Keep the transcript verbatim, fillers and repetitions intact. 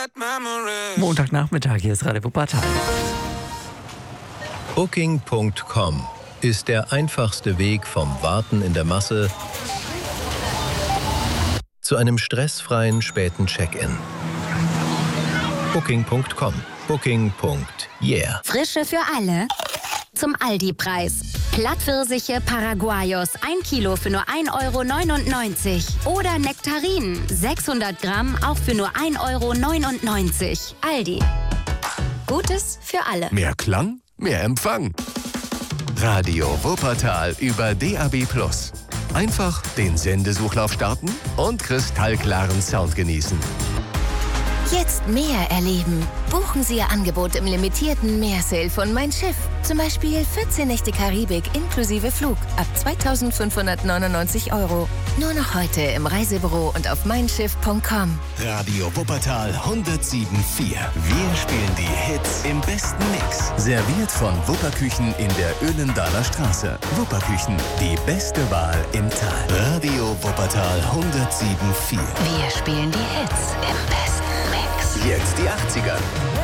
Montagnachmittag, hier ist Radio Wuppertal. Booking Punkt com ist der einfachste Weg vom Warten in der Masse zu einem stressfreien späten Check-in. Booking Punkt com. Booking. Yeah. Frische für alle. Zum Aldi-Preis. Plattpfirsiche Paraguayos, ein Kilo für nur ein Euro neunundneunzig. Oder Nektarinen, sechshundert Gramm, auch für nur ein Euro neunundneunzig. Aldi. Gutes für alle. Mehr Klang, mehr Empfang. Radio Wuppertal über D A B plus. Einfach den Sendesuchlauf starten und kristallklaren Sound genießen. Jetzt mehr erleben. Buchen Sie Ihr Angebot im limitierten Meersale von Mein Schiff. Zum Beispiel vierzehn Nächte Karibik inklusive Flug ab zweitausendfünfhundertneunundneunzig Euro. Nur noch heute im Reisebüro und auf mein schiff Punkt com. Radio Wuppertal hundertsieben Komma vier. Wir spielen die Hits im besten Mix. Serviert von Wupperküchen in der Öhlendaler Straße. Wupperküchen, die beste Wahl im Tal. Radio Wuppertal hundertsieben Komma vier. Wir spielen die Hits im besten Mix. Jetzt die achtziger.